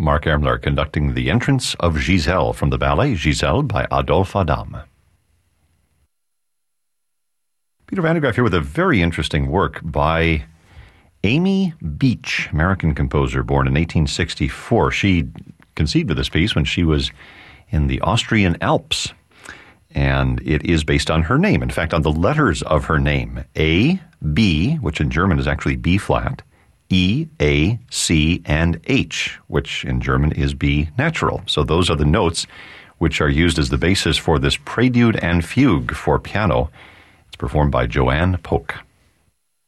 Mark Ermler conducting the entrance of Giselle from the ballet Giselle by Adolphe Adam. Peter Van de Graaff here with a very interesting work by Amy Beach, American composer born in 1864. She conceived of this piece when she was in the Austrian Alps, and it is based on her name. In fact, on the letters of her name, A, B, which in German is actually B flat, E, A, C, and H, which in German is B natural. So those are the notes which are used as the basis for this Prelude and Fugue for piano. It's performed by Joanne Polk.